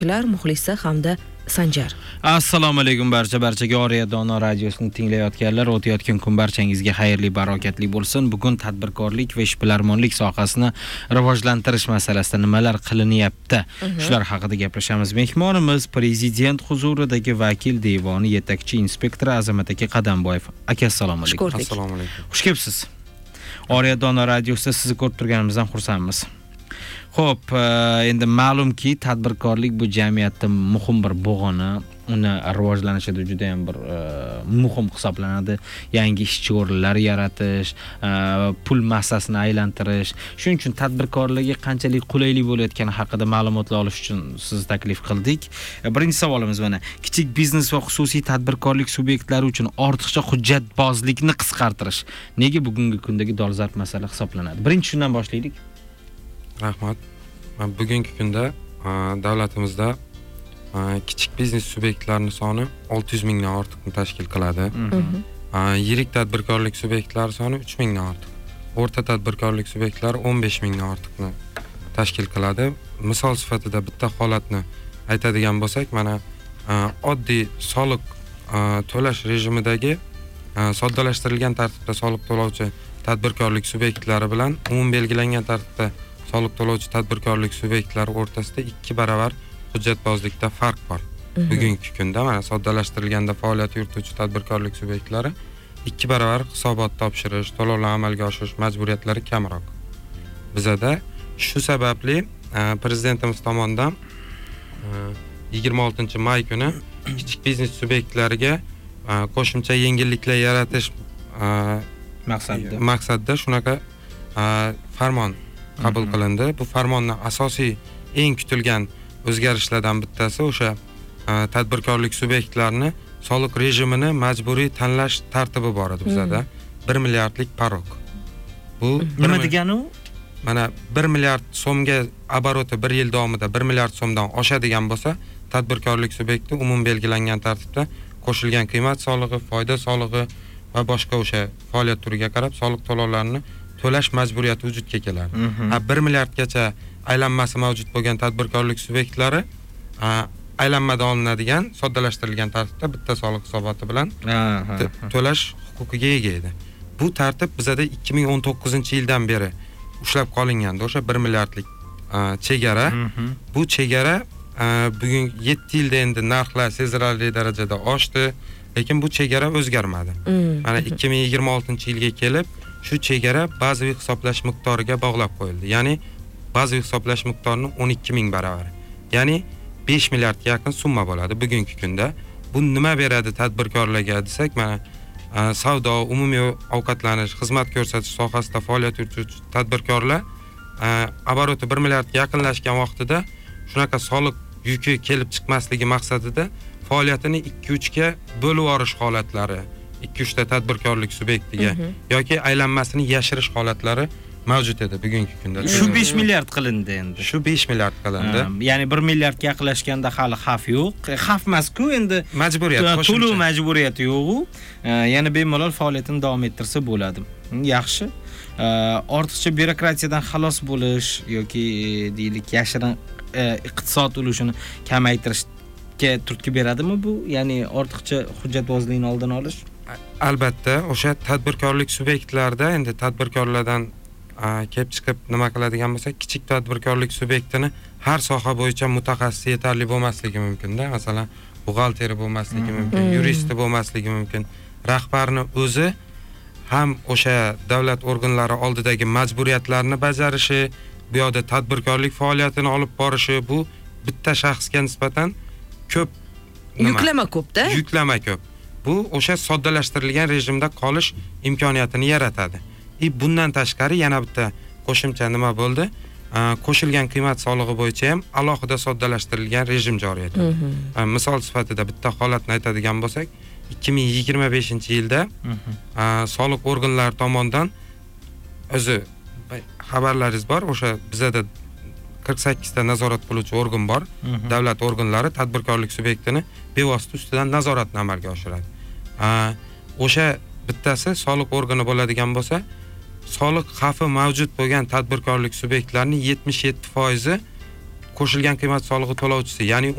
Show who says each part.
Speaker 1: muxlisi hamda Sanjar.
Speaker 2: Assalomu alaykum barchaga Oriya Dono radiosini tinglayotganlar, o'tayotgan kun barchangizga xayrli, barokatli bo'lsin. Bugun tadbirkorlik va ishbilarmonlik sohasini rivojlantirish masalasida nimalar qilinyapti? Shular haqida gaplashamiz. Mehmonimiz Prezident huzuridagi vakil devoni yetakchi inspektori Azamat aka Qadamboyev. Aka assalomu alaykum.
Speaker 3: Assalomu alaykum.
Speaker 2: Xush kelibsiz. Oriya Dono radiosida sizni ko'rib turganimizdan xursandmiz. Xo'p, endi ma'lumki, tadbirkorlik bu jamiyatda muhim bir bo'g'ini, uni rivojlanishida juda ham bir muhim hisoblanadi. Yangi ishchi o'rinlar yaratish, pul massasini aylantirish. Shuning uchun tadbirkorlarga qanchalik qulaylik bo'layotgani haqida ma'lumotlar olish uchun sizni taklif qildik. Birinchi savolimiz mana, kichik biznes va xususiy tadbirkorlik subyektlari uchun ortiqcha hujjatbozlikni qisqartirish nega bugungi kundagi dolzarb masala hisoblanadi? Birinchi shundan boshlaylik.
Speaker 3: Rahmat. Bugungi kunda davlatimizda kichik biznes subyektlarining soni 600 mingdan ortiqni tashkil qiladi. Yirik tadbirkorlik subyektlari soni 3 mingdan ortiq. O'rta tadbirkorlik subyektlari 15 mingdan ortiqni tashkil qiladi. Misol sifatida bitta holatni aytadigan bo'lsak, mana oddiy soliq to'lash rejimidagi soddalashtirilgan tartibda soliq to'lovchi tadbirkorlik subyektlari bilan umum belgilangan tartibda soliq to'lovchi tadbirkorlik subyektlari o'rtasida 2 baravar hujjatbozlikda farq bor. Bugungi kunda mana soddalashtirilganda faoliyat yurituvchi tadbirkorlik subyektlari 2 baravar hisobot topshirish, to'lovlarni amalga oshirish majburiyatlari kamroq. Bizada shu sababli prezidentimiz tomonidan 26-may kuni kichik biznes subyektlariga qo'shimcha yengilliklar yaratish maqsadida shunaqa farmon qabul qilindi. Bu farmonning asosiy eng kutilgan o'zgarishlardan bittasi o'sha tadbirkorlik subyektlarini soliq rejimini majburiy tanlash tartibi bor edi bizada. 1 milliardlik parok. Bu
Speaker 2: nima degani u?
Speaker 3: Mana 1 milliard so'mga oboroti 1 yil davomida 1 milliard so'mdan oshadigan bo'lsa, tadbirkorlik subyekti umum belgilangan tartibda qo'shilgan qiymat solig'i, foyda solig'i va boshqa o'sha faoliyat turiga qarab soliq to'lovlarini to'lash majburiyati vujudga keladi. 1 milliardgacha aylanmasi mavjud bo'lgan tadbirkorlik subyektlari aylanmada olinadigan soddalashtirilgan tartibda bitta soliq hisoboti bilan to'lash huquqiga ega edi. Bu tartib bizada 2019-yildan beri ushlab qolinganda o'sha 1 milliardlik chegara, bu chegara bugun 7 yilda endi narxlar sezilarli darajada oshdi, lekin bu chegara o'zgarmadi. Mana 2026-yilga kelib shu chegara bazaviy hisoblash miqdoriga bog'lab qo'yildi. Ya'ni bazaviy hisoblash miqdorining 12 ming baravari. Ya'ni 5 milliardga yaqin summa bo'ladi bugungi kunda. Bu nima beradi tadbirkorlarga desak, mana savdo, umumiy ovqatlanish, xizmat ko'rsatish sohasida faoliyat yurituvchi tadbirkorlar oboroti 1 milliardga yaqinlashgan vaqtida shunaqa soliq yuki kelib chiqmasligi maqsadida faoliyatini 2-3 ga bo'lib yuborish holatlari 2-3 ta tadbirkorlik subyektiga yoki aylanmasini yashirish holatlari mavjud edi bugungi kunda.
Speaker 2: Shu 5 milliard qilindi endi.
Speaker 3: Shu 5 milliard qilindi.
Speaker 2: Ya'ni 1 milliardga yaqinlashganda hali xavf yo'q. Xavf emas-ku, endi
Speaker 3: majburiyat,
Speaker 2: to'lov majburiyati yo'q-u. Yana bemalol faoliyatini davom ettirsa bo'ladi. Yaxshi. Ortiqcha byurokratiyadan xalos bo'lish yoki deylik yashirin iqtisod ulushini kamaytirishga turtki beradimi bu? Ya'ni ortiqcha hujjatbozlikni oldini olish?
Speaker 3: Albatta, o'sha tadbirkorlik subyektlarida endi tadbirkorlardan kelib chiqib nima qiladigan bo'lsak, kichik tadbirkorlik subyektini har soha bo'yicha mutaxassis yetarli bo'lmasligi mumkin-da. Masalan, buxgalteri bo'lmasligi mumkin, yuristi bo'lmasligi mumkin. Rahbarning o'zi ham o'sha davlat organlari oldidagi majburiyatlarni bajarishi, bu yoqda tadbirkorlik faoliyatini olib borishi, bu bitta shaxsga nisbatan ko'p
Speaker 1: yuklama ko'p-da.
Speaker 3: Yuklama ko'p. Bu o'sha soddalashtirilgan rejimda qolish imkoniyatini yaratadi. Bundan tashqari yana bitta qo'shimcha nima bo'ldi? Qo'shilgan qiymat solig'i bo'yicha ham alohida soddalashtirilgan rejim joriy etildi. Misol sifatida bitta holatni aytadigan bo'lsak, 2025-yilda soliq organlari tomonidan o'zi xabarlaringiz bor, o'sha bizada 48 ta nazorat qiluvchi organ bor. Davlat organlari tadbirkorlik subyektini bevosita ustidan nazoratni amalga oshiradi. O'sha bittasi soliq organi bo'ladigan bo'lsa, soliq xavfi mavjud bo'lgan tadbirkorlik subyektlarining 77% qo'shilgan qiymat solig'i to'lovchisi, ya'ni